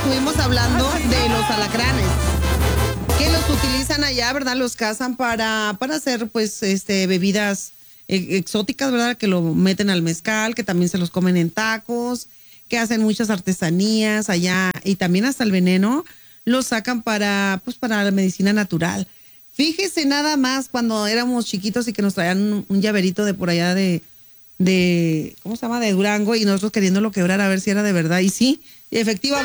estuvimos hablando de los alacranes, que los utilizan allá, ¿verdad? Los cazan para hacer, pues, bebidas exóticas, ¿verdad? Que lo meten al mezcal, que también se los comen en tacos, que hacen muchas artesanías allá, y también hasta el veneno lo sacan para la medicina natural. Fíjese nada más cuando éramos chiquitos y que nos traían un llaverito de por allá de ¿cómo se llama? De Durango, y nosotros queriéndolo quebrar a ver si era de verdad. Y sí, efectivamente.